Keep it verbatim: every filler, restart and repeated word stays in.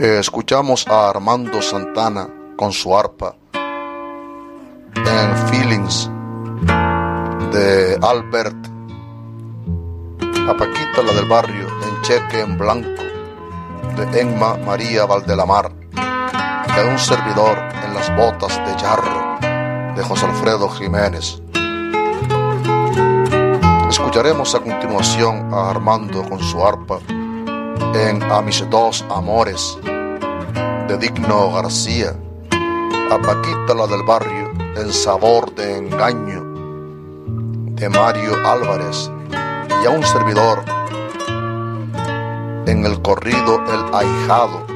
Eh, escuchamos a Armando Santana con su arpa en Feelings de Albert, a Paquita la del barrio en Cheque en Blanco de Emma María Valdelamar, y a un servidor en Las botas de Yarro de José Alfredo Jiménez. Escucharemos a continuación a Armando con su arpa en A mis dos amores de Digno García, a Paquita la del barrio en Sabor de engaño de Mario Álvarez, y a un servidor en el corrido El ahijado